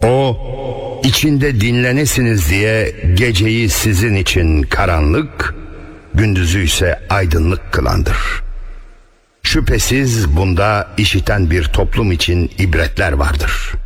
O, içinde dinlenesiniz diye geceyi sizin için karanlık, gündüzü ise aydınlık kılandır. Şüphesiz bunda işiten bir toplum için ibretler vardır.